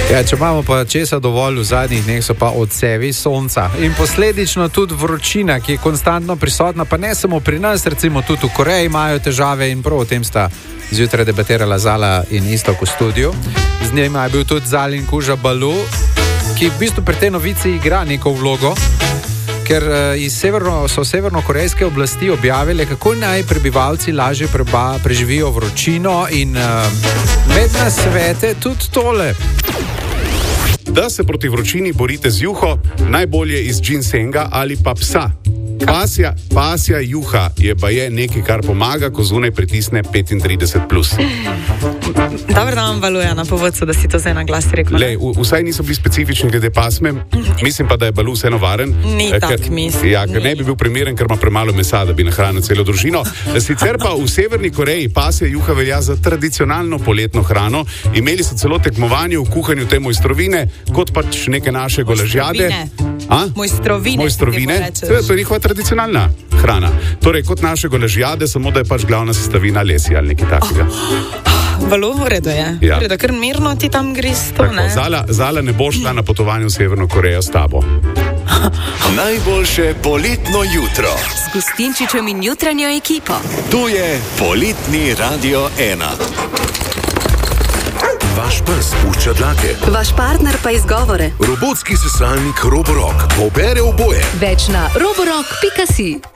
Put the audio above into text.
Ja, če imamo pa česa dovolj v zadnjih dneh, so pa odsevi sonca in posledično tudi vročina, ki je konstantno prisotna, pa ne samo pri nas, recimo tudi v Koreji imajo težave in prav o tem sta zjutraj debatirala Zala in Istok v studiu. Z njima je bil tudi Zalin Kuža Balu, ki v bistvu pri tej novici igra neko vlogo, ker so severnokorejske oblasti objavile, kako naj prebivalci lažje preživijo vročino in med nasvete tudi tole. Da se proti vročini borite z juho, najbolje iz džinsenga ali pa psa. Pasja juha je baje nekaj, kar pomaga, ko zunaj pritisne 35+. Dobro, da vam valuje na povodcu, da si to zdaj na glas rekel. Lej, vsaj niso bili specifični glede pasme, mislim pa, da je Balu vseeno varen. Ni tak, mislim. Ja, ker ne bi bil primeren, ker ima premalo mesa, da bi nahranil celo družino. Sicer pa v Severni Koreji pasja juha velja za tradicionalno poletno hrano. Imeli so celo tekmovanje v kuhanju te mojstrovine, kot pač neke naše golažjade. Mojstrovine. To je njihova tradicionalna hrana. Torej, kot naše golažjade, samo da je pač glavna sestavina lesi ali nekaj takega. Balu, v redu je. Ja. V redu, ker mirno ti tam greš to, ne? Zala ne bo šla na potovanje v Severno Korejo s tabo. Najboljše poletno jutro s Gustinčičem in jutranjo ekipo. Tu je Poletni Radio 1. Vaš pes pušča dlake. Vaš partner pa izgovore. Robotski sesalnik Roborock pobere oboje. Več na roborock.si.